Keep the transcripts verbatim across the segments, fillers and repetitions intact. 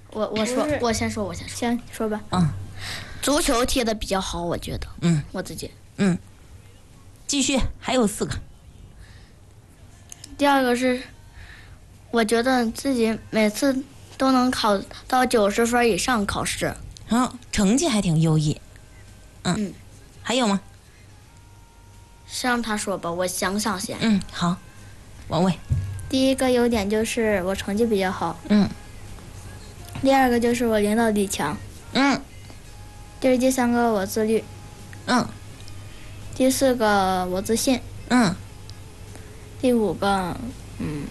我我说我先说，我先说。 行，说吧。 嗯， 足球踢得比较好，我觉得。 嗯， 我自己。 嗯，继续，还有四个。 第二个是，我觉得自己每次都能考到九十分以上考试。 啊，成绩还挺优异。嗯， 嗯还有吗？ 先让他说吧，我想想先。 嗯，好，王卫。 第一个优点就是我成绩比较好， 嗯第二个就是我领导力强， 嗯这是第三个我自律， 嗯第四个我自信， 嗯， 第五个嗯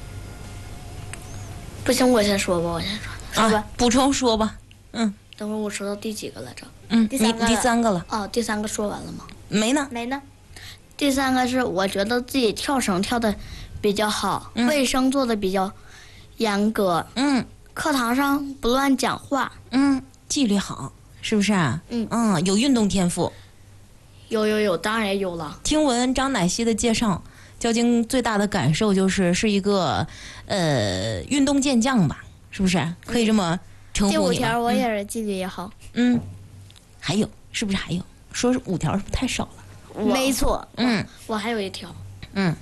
不行，我先说吧，我先说。 说吧啊，补充说吧。嗯等会儿我说到第几个来着？ 嗯， 第三个你第三个了， 哦，第三个说完了吗？ 没呢？ 没呢？ 第三个是我觉得自己跳绳跳的比较好， 嗯卫生做的比较严格， 嗯课堂上不乱讲话。 嗯，纪律好，是不是啊？ 嗯嗯，有运动天赋。 有有有，当然也有了。 听闻张乃希的介绍，交警最大的感受就是是一个呃运动健将吧，是不是？可以这么称第五呼你吗？ 条我也是纪律也好， 嗯，嗯，还有是不是还有？说是五条是不是太少了？ 我没错， 嗯我还有一条， 嗯，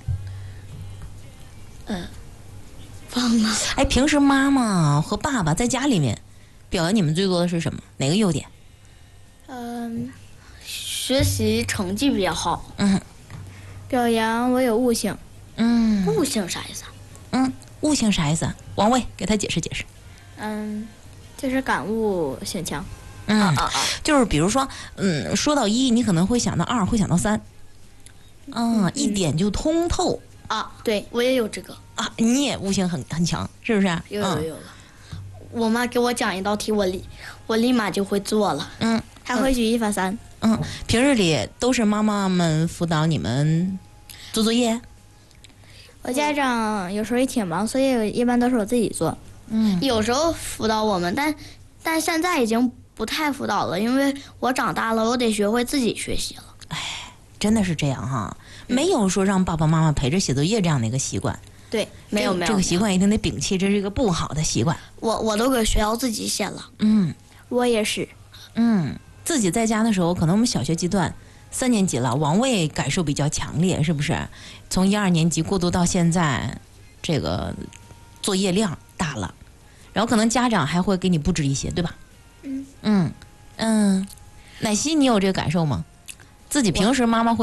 嗯，忘了。 哎，平时妈妈和爸爸在家里面表扬你们最多的是什么？哪个优点？ 嗯， 学习成绩比较好。 嗯表扬我有悟性， 嗯悟性啥意思啊？ 嗯，悟性啥意思啊？王卫给他解释解释。 嗯，就是感悟性强， 嗯， 啊啊！ 就是比如说，嗯，说到一，你可能会想到二，会想到三，啊，一点就通透啊， 对， 我也有这个， 啊，你也悟性很很强，是不是？ 有有有了。我妈给我讲一道题，我立我立马就会做了。 嗯还会举一反三， 嗯，平日里都是妈妈们辅导你们做作业。 我家长有时候也挺忙，所以一般都是我自己做。 嗯有时候辅导我们，但但现在已经不太辅导了，因为我长大了，我得学会自己学习了。 真的是这样哈，没有说让爸爸妈妈陪着写作业这样的一个习惯。 对， 没有没有， 这个习惯一定得摒弃，这是一个不好的习惯。 我我都给学校自己写了。 嗯我也是。 嗯，自己在家的时候，可能我们小学阶段三年级了，王卫感受比较强烈，是不是？从一二年级过渡到现在，这个作业量大了，然后可能家长还会给你布置一些，对吧？ 嗯嗯嗯，乃希，你有这个感受吗？自己平时妈妈会